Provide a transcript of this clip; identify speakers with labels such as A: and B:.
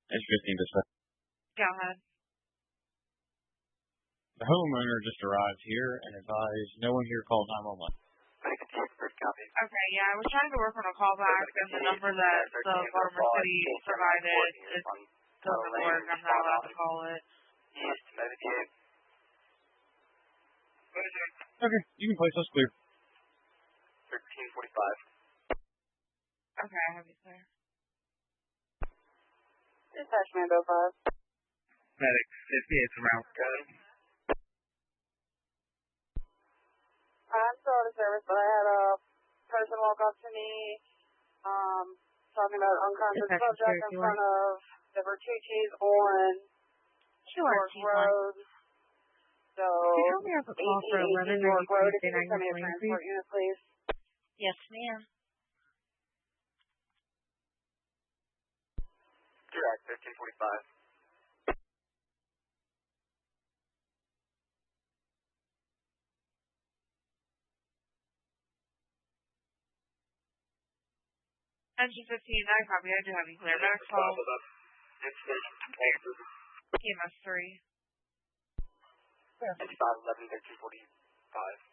A: It's 15 to 7.
B: Go ahead.
A: The homeowner just arrived here and advised no one here called 911.
B: Okay, yeah, I was trying to work on a callback, and the number that the Baltimore City provided doesn't work. I'm not allowed to call it.
A: Okay, you can place us clear.
C: 1345.
B: Okay, I have you clear.
D: Dispatch Mando 5.
C: Medic 58 from Mount Gun.
D: I'm still out of service, but I had a person walk up to me, talking about an unconscious subject in front of the Bertucci's on York Road. So,
B: Could you help me have a call for 11
D: York Road, if you
B: Tuesday
D: can send me a transport unit, please.
B: Yes, ma'am.
C: Direct 1345.
B: Engine 15, I copy. I do have you clear. Medic 12. EMS 3.
C: It's 511 1345.